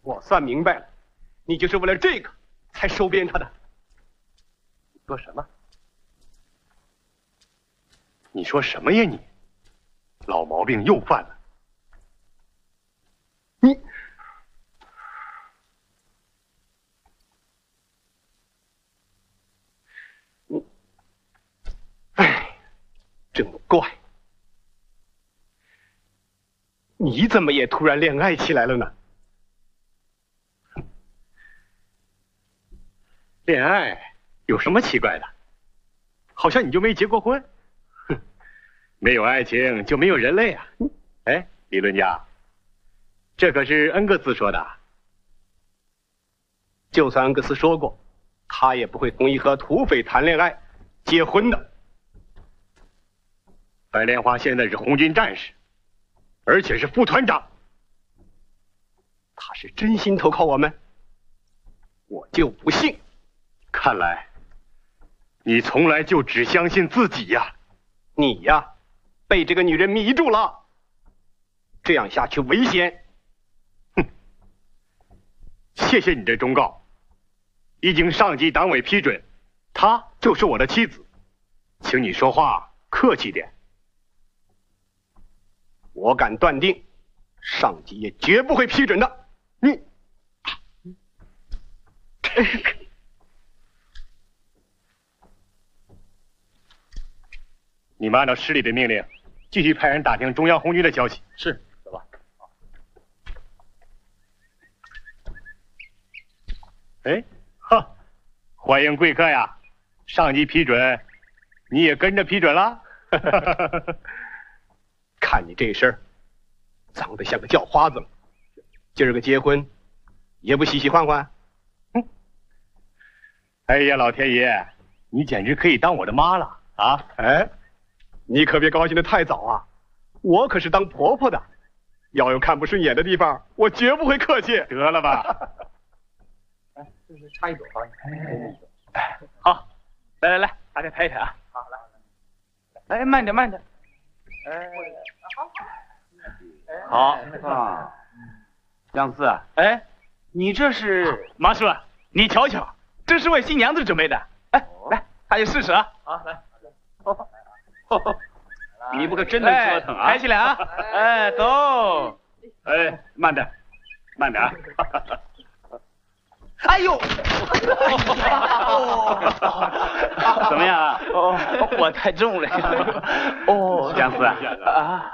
我算明白了，你就是为了这个才收编他的。你说什么？ 你说什么呀你？老毛病又犯了。 你。哎，真怪！你怎么也突然恋爱起来了呢？ 恋爱有什么奇怪的？好像你就没结过婚。哼，没有爱情就没有人类啊！哎，理论家，这可是恩格斯说的。 就算恩格斯说过，他也不会同意和土匪谈恋爱、结婚的。 白莲花现在是红军战士，而且是副团长。 他是真心投靠我们，我就不信。 看来你从来就只相信自己呀！ 你呀，被这个女人迷住了。这样下去危险。 哼！谢谢你的忠告，已经上级党委批准，她就是我的妻子，请你说话客气点。 我敢断定，上级也绝不会批准的。你， 你们按照师里的命令，继续派人打听中央红军的消息。 是，走吧。 哎，哈，欢迎贵客呀！上级批准，你也跟着批准了。 看你这身，脏得像个叫花子了。今儿个结婚，也不洗洗换换？ 哼！哎呀，老天爷，你简直可以当我的妈了啊！ 哎，你可别高兴得太早啊！我可是当婆婆的，要有看不顺眼的地方，我绝不会客气。 得了吧！ 哎，就是插一朵花。 哎，好，来来来，大家拍一拍啊！ 好，来。 哎，慢点慢点。 哎， 好啊，姜四，哎，你这是马叔，你瞧瞧，这是为新娘子准备的。哎，来，大家试试啊！ 好，来， 你不可真能折腾啊！抬起来啊！哎，走！哎，慢点，慢点啊！哎呦！怎么样啊？哦，我太重了。哦，姜四啊。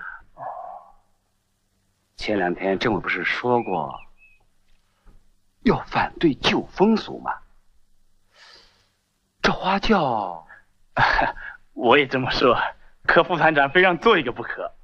前2天政委不是说过要反对旧风俗吗？这花轿，我也这么说，可副团长非让做一个不可。